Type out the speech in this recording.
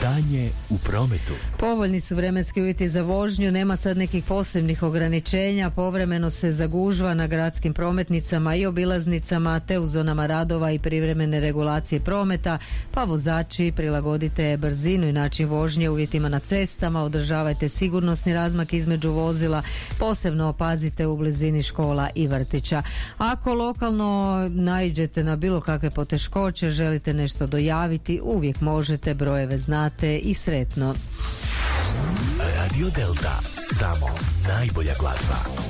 Stanje u prometu. Povoljni su vremenski uvjeti za vožnju, nema sad nekih posebnih ograničenja, povremeno se zagužva na gradskim prometnicama i obilaznicama te u zonama radova i privremene regulacije prometa, pa vozači prilagodite brzinu i način vožnje uvjetima na cestama, održavajte sigurnosni razmak između vozila, posebno pazite u blizini škola i vrtića. Ako lokalno naiđete na bilo kakve poteškoće, želite nešto dojaviti, uvijek možete, brojeve znate i sretno. Radio Delta, samo najbolja glazba.